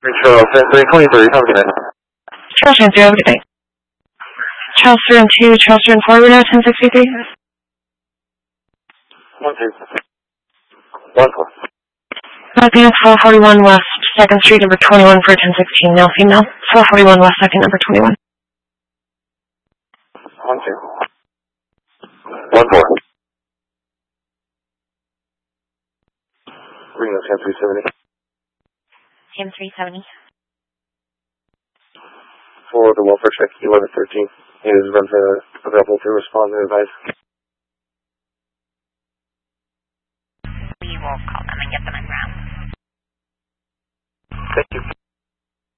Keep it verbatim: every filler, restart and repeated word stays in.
Charles, three twenty-three, have a good night. Charles Transfer, have a good night. Charles three and two, Charles three and four, we're now ten sixty-three. One, two. One, four. Northeast twelve forty-one West second Street, number twenty-one for ten sixteen, male, female. twelve forty-one West second, number twenty-one. One, two. One, four. Reno, ten three seventy. ten three seventy. For the welfare check, eleven thirteen. Is uh, available to respond and advise. We will call them and get them in ground. Thank you.